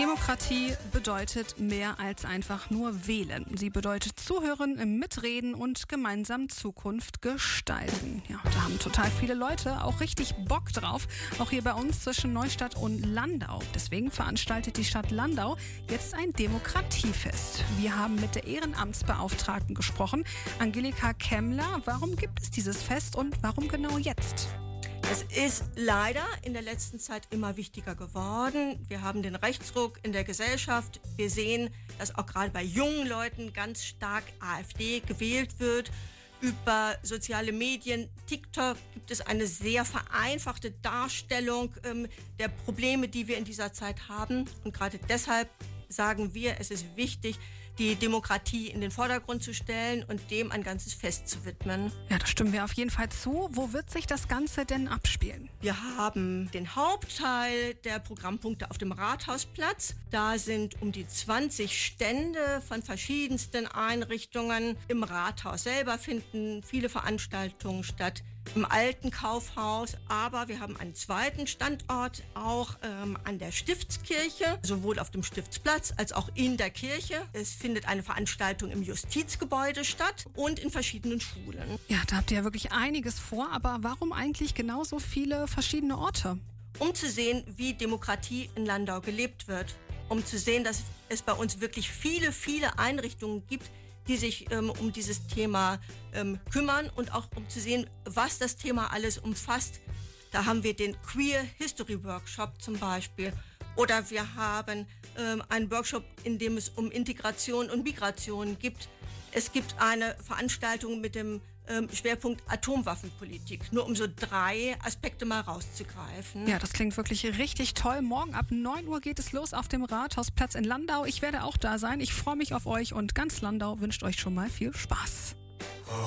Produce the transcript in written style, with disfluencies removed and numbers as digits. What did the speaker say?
Demokratie bedeutet mehr als einfach nur wählen. Sie bedeutet zuhören, mitreden und gemeinsam Zukunft gestalten. Ja, da haben total viele Leute auch richtig Bock drauf. Auch hier bei uns zwischen Neustadt und Landau. Deswegen veranstaltet die Stadt Landau jetzt ein Demokratiefest. Wir haben mit der Ehrenamtsbeauftragten gesprochen, Angelika Kemmler. Warum gibt es dieses Fest und warum genau jetzt? Es ist leider in der letzten Zeit immer wichtiger geworden. Wir haben den Rechtsruck in der Gesellschaft. Wir sehen, dass auch gerade bei jungen Leuten ganz stark AfD gewählt wird. Über soziale Medien, TikTok, gibt es eine sehr vereinfachte Darstellung der Probleme, die wir in dieser Zeit haben. Und gerade deshalb sagen wir, es ist wichtig, die Demokratie in den Vordergrund zu stellen und dem ein ganzes Fest zu widmen. Ja, da stimmen wir auf jeden Fall zu. Wo wird sich das Ganze denn abspielen? Wir haben den Hauptteil der Programmpunkte auf dem Rathausplatz. Da sind um die 20 Stände von verschiedensten Einrichtungen. Im Rathaus selber finden viele Veranstaltungen statt. Im alten Kaufhaus, aber wir haben einen zweiten Standort auch an der Stiftskirche, sowohl auf dem Stiftsplatz als auch in der Kirche. Es findet eine Veranstaltung im Justizgebäude statt und in verschiedenen Schulen. Ja, da habt ihr ja wirklich einiges vor, aber warum eigentlich genau so viele verschiedene Orte? Um zu sehen, wie Demokratie in Landau gelebt wird, um zu sehen, dass es bei uns wirklich viele, viele Einrichtungen gibt, die sich um dieses Thema kümmern und auch um zu sehen, was das Thema alles umfasst. Da haben wir den Queer History Workshop zum Beispiel. Oder wir haben einen Workshop, in dem es um Integration und Migration geht. Es gibt eine Veranstaltung mit dem Schwerpunkt Atomwaffenpolitik. Nur um so 3 Aspekte mal rauszugreifen. Ja, das klingt wirklich richtig toll. Morgen ab 9 Uhr geht es los auf dem Rathausplatz in Landau. Ich werde auch da sein. Ich freue mich auf euch und ganz Landau wünscht euch schon mal viel Spaß.